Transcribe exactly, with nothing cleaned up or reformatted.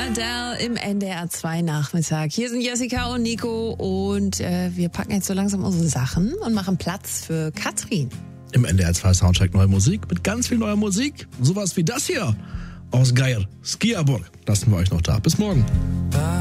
Adele im N D R zwei Nachmittag. Hier sind Jessica und Nico und äh, wir packen jetzt so langsam unsere Sachen und machen Platz für Katrin. Im N D R zwei Soundcheck neue Musik mit ganz viel neuer Musik. Sowas wie das hier aus Geier, Skiaburg. Lassen wir euch noch da. Bis morgen.